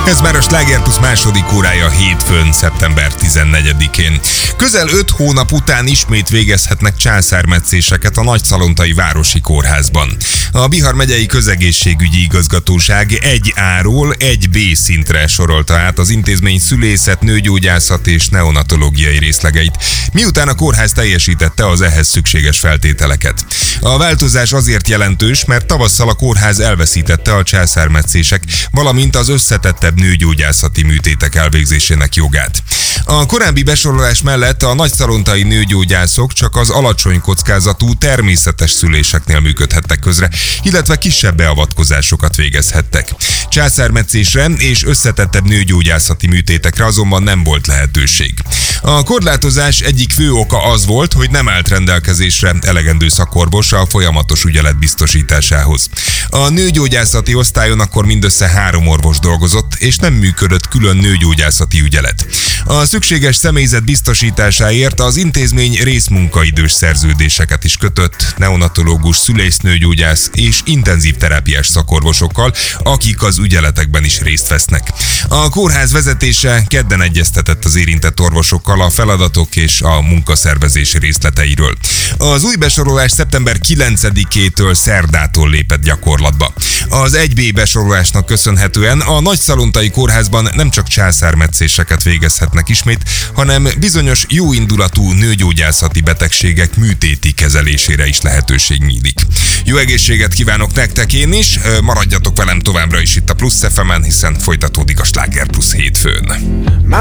Ez már a Sláger Plusz második órája hétfőn, szeptember 14-én. Közel 5 hónap után ismét végezhetnek császármetszéseket a Nagyszalontai Városi Kórházban. A Bihar megyei közegészségügyi igazgatóság 1A-ról 1B szintre sorolta át az intézmény szülészet, nőgyógyászat és neonatológiai részlegeit, miután a kórház teljesítette az ehhez szükséges feltételeket. A változás azért jelentős, mert tavasszal a kórház elveszítette a császármetszések, valamint az összetettebb nőgyógyászati műtétek elvégzésének jogát. A korábbi besorolás mellett a nagyszalontai nőgyógyászok csak az alacsony kockázatú természetes szüléseknél működhettek közre, illetve kisebb beavatkozásokat végezhettek. Császármetszésre és összetettebb nőgyógyászati műtétekre azonban nem volt lehetőség. A korlátozás egyik fő oka az volt, hogy nem állt rendelkezésre elegendő szakorvos a folyamatos ügyelet biztosításához. A nőgyógyászati osztályon akkor mindössze 3 orvos dolgozott, és nem működött külön nőgyógyászati ügyelet. A szükséges személyzet biztosításáért az intézmény részmunkaidős szerződéseket is kötött neonatológus, szülésznőgyógyász és intenzív terápiás szakorvosokkal, akik az ügyeletekben is részt vesznek. A kórház vezetése kedden egyeztetett az érintett orvosokkal a feladatok és a munkaszervezés részleteiről. Az új besorolás szeptember 9-től szerdától lépett gyakorlatba. Az 1B besorolásnak köszönhetően a Nagyszalontai Kórházban nem csak császármetszéseket végezhetnek ismét, hanem bizonyos jóindulatú nőgyógyászati betegségek műtéti kezelésére is lehetőség nyílik. Jó egészséget kívánok nektek én is, maradjatok velem továbbra is itt a Plusz FM-en, hiszen folytatódik a Sláger Plusz hétfőn.